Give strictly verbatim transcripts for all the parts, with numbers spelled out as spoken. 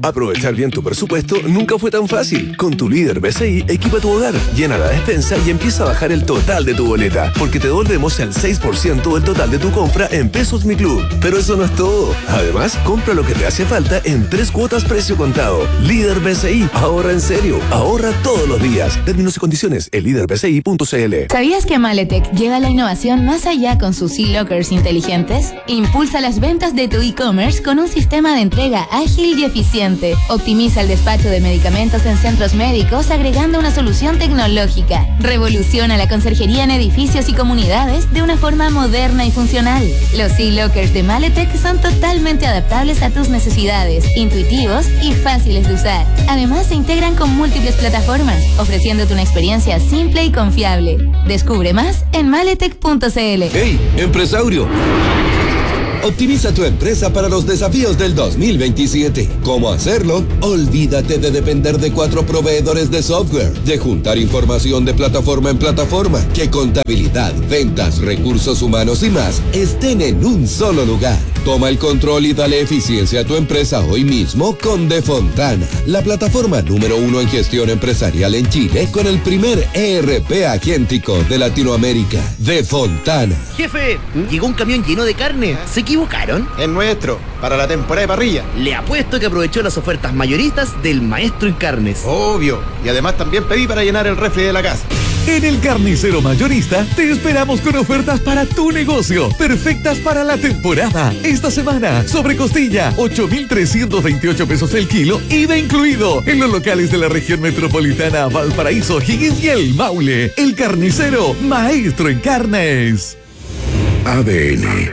Aprovechar bien tu presupuesto nunca fue tan fácil. Con tu líder B C I, equipa tu hogar, llena la despensa y empieza a bajar el total de tu boleta, porque te devolvemos el seis por ciento del total de tu compra en Pesos Mi Club. Pero eso no es todo. Además, compra lo que te hace falta en tres cuotas precio contado. Líder B C I, ahorra en serio, ahorra todos los días. Términos y condiciones en líder b c i punto c l. ¿Sabías que Maletec lleva la innovación más allá con sus e-lockers inteligentes? Impulsa las ventas de tu e-commerce con un sistema de entrega ágil y eficiente. Optimiza el despacho de medicamentos en centros médicos agregando una solución tecnológica. Revoluciona la conserjería en edificios y comunidades de una forma moderna y funcional. Los e-lockers de Maletec son totalmente adaptables a tus necesidades, intuitivos y fáciles de usar. Además, se integran con múltiples plataformas, ofreciéndote una experiencia simple y confiable. Descubre más en maletec punto c l. ¡Hey, empresario! Optimiza tu empresa para los desafíos del dos mil veintisiete. ¿Cómo hacerlo? Olvídate de depender de cuatro proveedores de software, de juntar información de plataforma en plataforma, que contabilidad, ventas, recursos humanos y más estén en un solo lugar. Toma el control y dale eficiencia a tu empresa hoy mismo con Defontana, la plataforma número uno en gestión empresarial en Chile, con el primer E R P agéntico de Latinoamérica. Defontana. Jefe, ¿Mm? llegó un camión lleno de carne. ¿Se equivocaron? Es nuestro, para la temporada de parrilla. Le apuesto que aprovechó las ofertas mayoristas del maestro en carnes. Obvio, y además también pedí para llenar el refri de la casa. En el Carnicero Mayorista te esperamos con ofertas para tu negocio, perfectas para la temporada. Esta semana, sobre costilla, ocho mil trescientos veintiocho pesos el kilo, I V A incluido, en los locales de la región metropolitana, Valparaíso, Higgins y El Maule. El Carnicero, maestro en carnes. A D N.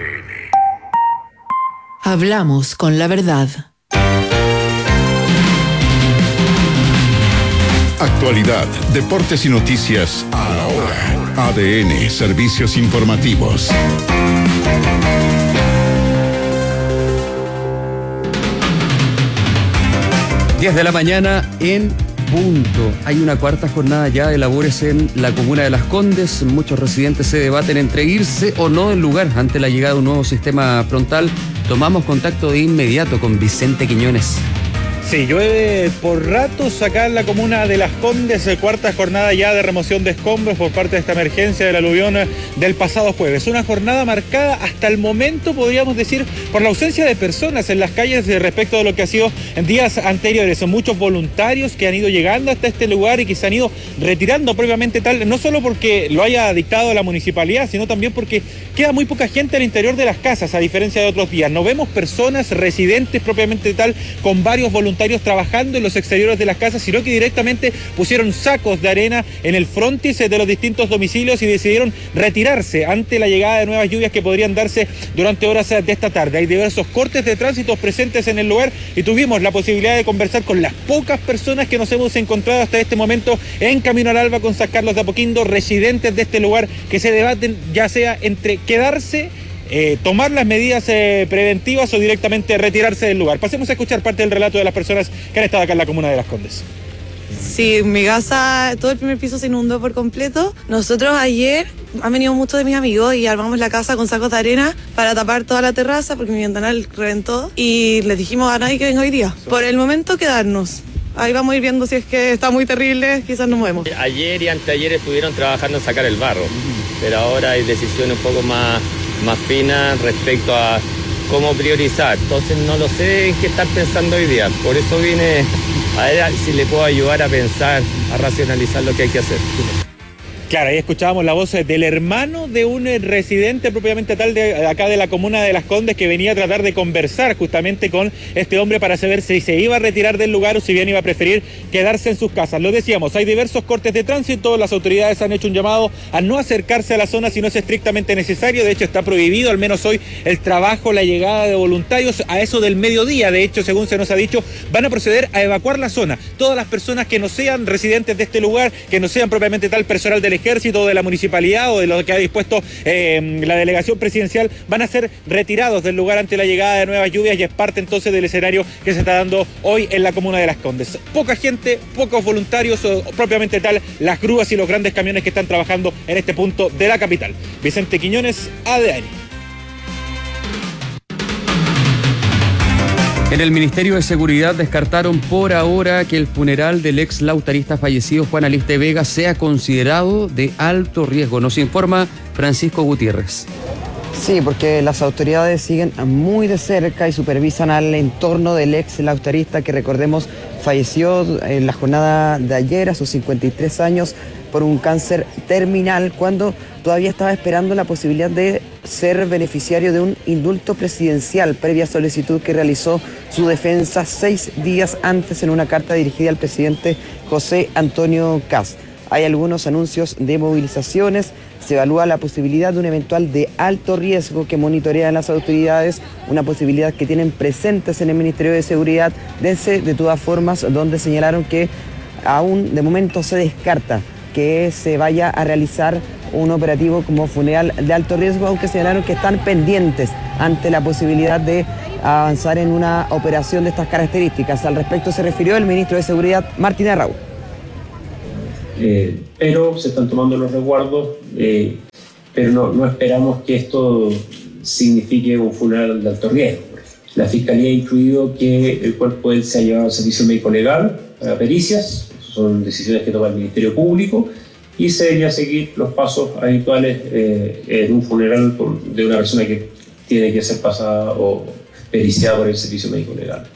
Hablamos con la verdad. Actualidad, deportes y noticias a la hora. A D N, servicios informativos. diez de la mañana en punto. Hay una cuarta jornada ya de labores en la comuna de Las Condes. Muchos residentes se debaten entre irse o no del lugar ante la llegada de un nuevo sistema frontal. Tomamos contacto de inmediato con Vicente Quiñones. Sí, llueve por ratos acá en la comuna de Las Condes, cuarta jornada ya de remoción de escombros por parte de esta emergencia del aluvión del pasado jueves. Una jornada marcada hasta el momento, podríamos decir, por la ausencia de personas en las calles respecto de lo que ha sido en días anteriores. Son muchos voluntarios que han ido llegando hasta este lugar y que se han ido retirando propiamente tal, no solo porque lo haya dictado la municipalidad, sino también porque queda muy poca gente al interior de las casas, a diferencia de otros días. No vemos personas residentes propiamente tal con varios voluntarios trabajando en los exteriores de las casas, sino que directamente pusieron sacos de arena en el frontis de los distintos domicilios y decidieron retirarse ante la llegada de nuevas lluvias que podrían darse durante horas de esta tarde. Hay diversos cortes de tránsito presentes en el lugar y tuvimos la posibilidad de conversar con las pocas personas que nos hemos encontrado hasta este momento en Camino al Alba con San Carlos de Apoquindo, residentes de este lugar que se debaten ya sea entre quedarse, Eh, tomar las medidas eh, preventivas o directamente retirarse del lugar. Pasemos a escuchar parte del relato de las personas que han estado acá en la comuna de Las Condes. Sí, mi casa, todo el primer piso se inundó por completo. Nosotros ayer, han venido muchos de mis amigos y armamos la casa con sacos de arena para tapar toda la terraza porque mi ventanal reventó y les dijimos a nadie que venga hoy día. Por el momento quedarnos. Ahí vamos a ir viendo si es que está muy terrible, quizás nos movemos. Ayer y anteayer estuvieron trabajando en sacar el barro, pero ahora hay decisiones un poco más, más finas respecto a cómo priorizar. Entonces no lo sé en qué están pensando hoy día. Por eso vine a ver si le puedo ayudar a pensar, a racionalizar lo que hay que hacer. Claro, ahí escuchábamos la voz del hermano de un residente propiamente tal de acá de la comuna de Las Condes que venía a tratar de conversar justamente con este hombre para saber si se iba a retirar del lugar o si bien iba a preferir quedarse en sus casas. Lo decíamos, hay diversos cortes de tránsito, las autoridades han hecho un llamado a no acercarse a la zona si no es estrictamente necesario. De hecho, está prohibido, al menos hoy, el trabajo, la llegada de voluntarios a eso del mediodía. De hecho, según se nos ha dicho, van a proceder a evacuar la zona. Todas las personas que no sean residentes de este lugar, que no sean propiamente tal personal del ejército, de la municipalidad o de lo que ha dispuesto eh, la delegación presidencial, van a ser retirados del lugar ante la llegada de nuevas lluvias y es parte entonces del escenario que se está dando hoy en la comuna de Las Condes. Poca gente, pocos voluntarios o propiamente tal, las grúas y los grandes camiones que están trabajando en este punto de la capital. Vicente Quiñones, A D N. En el Ministerio de Seguridad descartaron por ahora que el funeral del ex lautarista fallecido Juan Aliste Vega sea considerado de alto riesgo. Nos informa Francisco Gutiérrez. Sí, porque las autoridades siguen muy de cerca y supervisan al entorno del ex lautarista que, recordemos, falleció en la jornada de ayer a sus cincuenta y tres años por un cáncer terminal, cuando todavía estaba esperando la posibilidad de ser beneficiario de un indulto presidencial, previa solicitud que realizó su defensa seis días antes en una carta dirigida al presidente José Antonio Kast. Hay algunos anuncios de movilizaciones. Se evalúa la posibilidad de un eventual de alto riesgo que monitorean las autoridades, una posibilidad que tienen presentes en el Ministerio de Seguridad, desde de todas formas, donde señalaron que aún de momento se descarta que se vaya a realizar un operativo como funeral de alto riesgo, aunque señalaron que están pendientes ante la posibilidad de avanzar en una operación de estas características. Al respecto se refirió el ministro de Seguridad, Martín Arrau. Eh, pero se están tomando los resguardos, eh, pero no, no esperamos que esto signifique un funeral de alto riesgo. La Fiscalía ha incluido que el cuerpo de él se ha llevado al servicio médico legal para pericias, son decisiones que toma el Ministerio Público, y se debería seguir los pasos habituales eh, en un funeral por, de una persona que tiene que ser pasada o periciada por el servicio médico legal.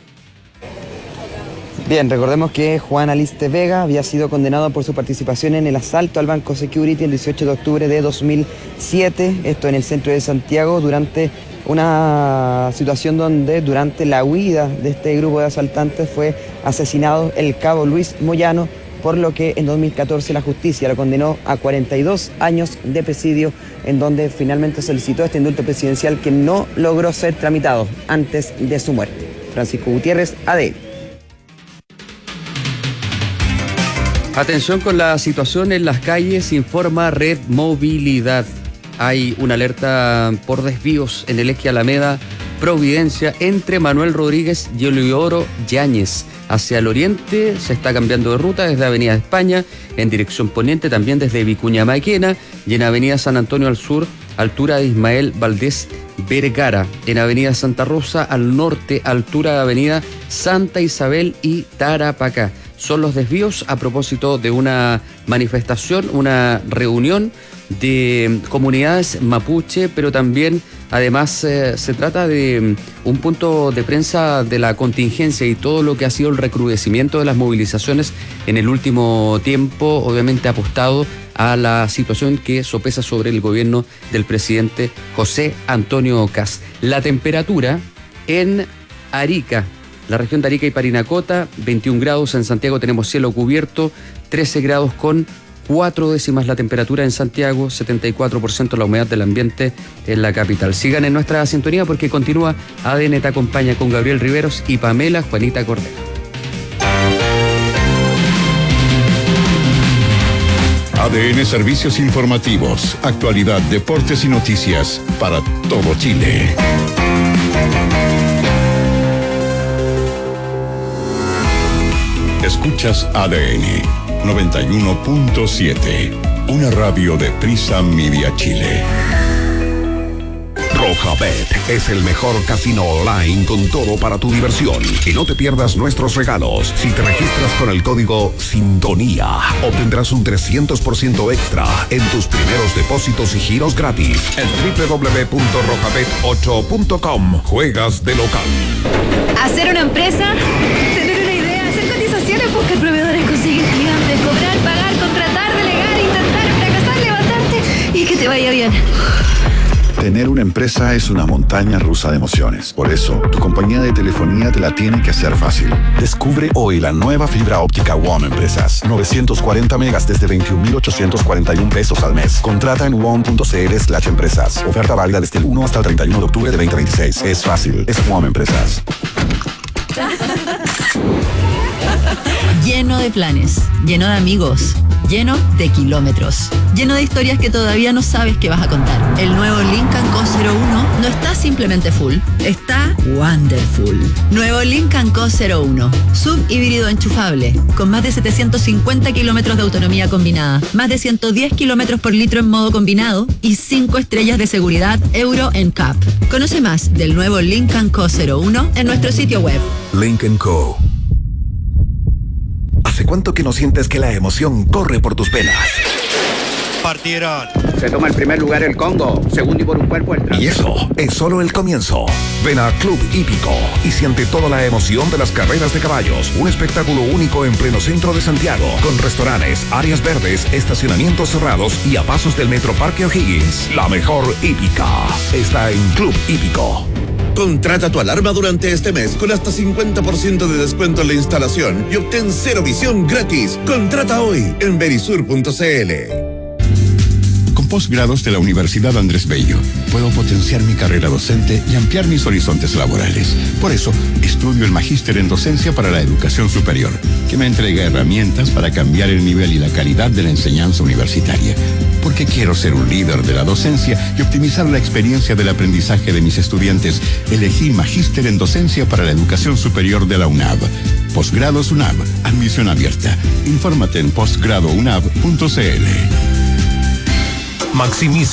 Bien, recordemos que Juan Aliste Vega había sido condenado por su participación en el asalto al Banco Security el dieciocho de octubre de dos mil siete, esto en el centro de Santiago, durante una situación donde durante la huida de este grupo de asaltantes fue asesinado el cabo Luis Moyano, por lo que en dos mil catorce la justicia lo condenó a cuarenta y dos años de presidio, en donde finalmente solicitó este indulto presidencial que no logró ser tramitado antes de su muerte. Francisco Gutiérrez, A D N. Atención con la situación en las calles, informa Red Movilidad. Hay una alerta por desvíos en el eje Alameda Providencia entre Manuel Rodríguez y Oliodoro Yáñez. Hacia el oriente se está cambiando de ruta desde Avenida España, en dirección poniente también desde Vicuña Maquena, y en Avenida San Antonio al sur, altura de Ismael Valdés Vergara. En Avenida Santa Rosa al norte, altura de Avenida Santa Isabel y Tarapacá. Son los desvíos a propósito de una manifestación, una reunión de comunidades mapuche, pero también además eh, se trata de un punto de prensa de la contingencia y todo lo que ha sido el recrudecimiento de las movilizaciones en el último tiempo, obviamente apostado a la situación que sopesa sobre el gobierno del presidente José Antonio Kast. La temperatura en Arica, la región de Arica y Parinacota, veintiún grados. En Santiago tenemos cielo cubierto, trece grados con cuatro décimas la temperatura en Santiago, setenta y cuatro por ciento la humedad del ambiente en la capital. Sigan en nuestra sintonía porque continúa A D N Te Acompaña con Gabriel Riveros y Pamela Juanita Cordero. A D N Servicios Informativos, actualidad, deportes y noticias para todo Chile. Escuchas A D N noventa y uno punto siete, una radio de Prisa Media Chile. Rojabet es el mejor casino online con todo para tu diversión. Y no te pierdas nuestros regalos. Si te registras con el código Sintonía, obtendrás un trescientos por ciento extra en tus primeros depósitos y giros gratis. En doble u doble u doble u punto rojabet ocho punto com. Juegas de local. ¿Hacer una empresa? ¿Tener una idea? ¿Hacer cotizaciones? Buscar proveedores, conseguir clientes, cobrar, pagar, contratar, delegar, intentar, fracasar, levantarte y que te vaya bien. Tener una empresa es una montaña rusa de emociones. Por eso, tu compañía de telefonía te la tiene que hacer fácil. Descubre hoy la nueva fibra óptica WOM Empresas. novecientos cuarenta megas desde veintiún mil ochocientos cuarenta y uno pesos al mes. Contrata en wom punto cl slash empresas. Oferta válida desde el uno hasta el treinta y uno de octubre de veinte veintiséis. Es fácil, es WOM Empresas. lleno de planes, lleno de amigos, lleno de kilómetros, lleno de historias que todavía no sabes que vas a contar. El nuevo Lincoln Co cero uno no está simplemente full, está wonderful. Nuevo Lincoln Co cero uno, sub híbrido enchufable, con más de setecientos cincuenta kilómetros de autonomía combinada, más de ciento diez kilómetros por litro en modo combinado y cinco estrellas de seguridad Euro N C A P. Conoce más del nuevo Lincoln Co cero uno en nuestro sitio web. Lincoln Co. ¿Hace cuánto que no sientes que la emoción corre por tus venas? Partieron. Se toma el primer lugar el Congo, segundo y por un cuerpo el tras. Y eso es solo el comienzo. Ven a Club Hípico y siente toda la emoción de las carreras de caballos. Un espectáculo único en pleno centro de Santiago, con restaurantes, áreas verdes, estacionamientos cerrados y a pasos del Metro Parque O'Higgins. La mejor hípica está en Club Hípico. Contrata tu alarma durante este mes con hasta cincuenta por ciento de descuento en la instalación y obtén cero visión gratis. Contrata hoy en verisur punto c l. Con posgrados de la Universidad Andrés Bello, puedo potenciar mi carrera docente y ampliar mis horizontes laborales. Por eso, estudio el Magíster en Docencia para la Educación Superior, que me entrega herramientas para cambiar el nivel y la calidad de la enseñanza universitaria. Porque quiero ser un líder de la docencia y optimizar la experiencia del aprendizaje de mis estudiantes, elegí Magíster en Docencia para la Educación Superior de la UNAV. Posgrados UNAV, admisión abierta. Infórmate en postgrado unab punto c l. Maximiza